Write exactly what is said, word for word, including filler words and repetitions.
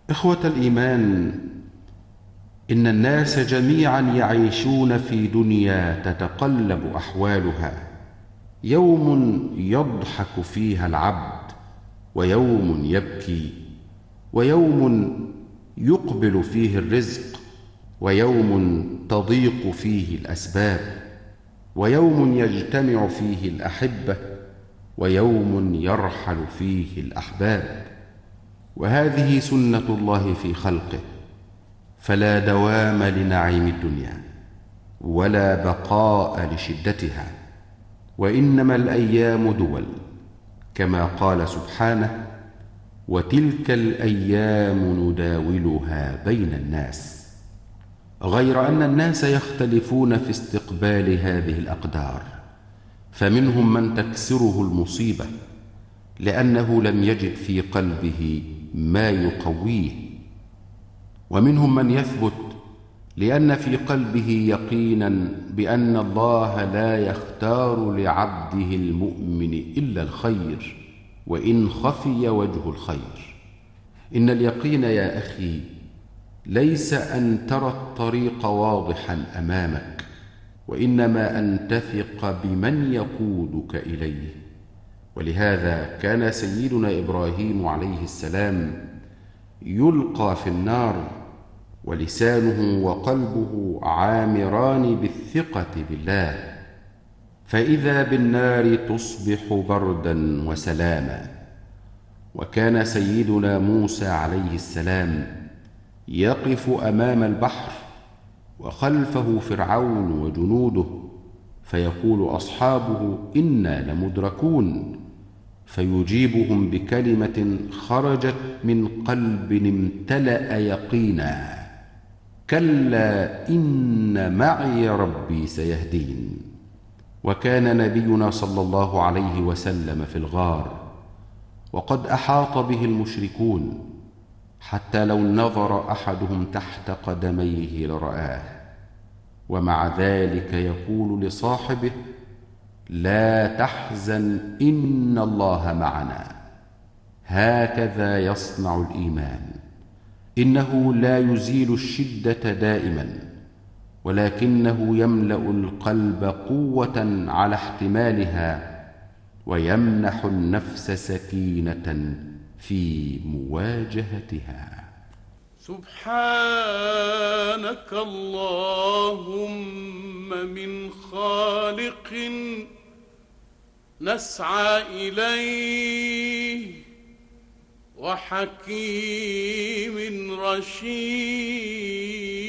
إخوة الإيمان، إن الناس جميعا يعيشون في دنيا تتقلب أحوالها، يوم يضحك فيها العبد، ويوم يبكي، ويوم يقبل فيه الرزق، ويوم تضيق فيه الأسباب، ويوم يجتمع فيه الأحبة، ويوم يرحل فيه الأحباب. وهذه سنة الله في خلقه، فلا دوام لنعيم الدنيا ولا بقاء لشدتها، وإنما الأيام دول، كما قال سبحانه: وتلك الأيام نداولها بين الناس. غير أن الناس يختلفون في استقبال هذه الأقدار، فمنهم من تكسره المصيبة لأنه لم يجد في قلبه ما يقويه، ومنهم من يثبت لأن في قلبه يقينا بأن الله لا يختار لعبده المؤمن إلا الخير، وإن خفي وجه الخير. إن اليقين يا أخي ليس أن ترى الطريق واضحا أمامك، وإنما أن تثق بمن يقودك إليه. ولهذا كان سيدنا إبراهيم عليه السلام يلقى في النار ولسانه وقلبه عامران بالثقة بالله، فإذا بالنار تصبح بردا وسلاما. وكان سيدنا موسى عليه السلام يقف أمام البحر وخلفه فرعون وجنوده، فيقول أصحابه: إنا لمدركون، فيجيبهم بكلمة خرجت من قلب امتلأ يقينا: كلا إن معي ربي سيهدين. وكان نبينا صلى الله عليه وسلم في الغار وقد أحاط به المشركون، حتى لو نظر أحدهم تحت قدميه لرآه، ومع ذلك يقول لصاحبه: لا تحزن إن الله معنا. هكذا يصنع الإيمان، إنه لا يزيل الشدة دائما، ولكنه يملأ القلب قوة على احتمالها، ويمنح النفس سكينة في مواجهتها. سبحانك اللهم من خالق نسعى إليه، وحكيم رشيد،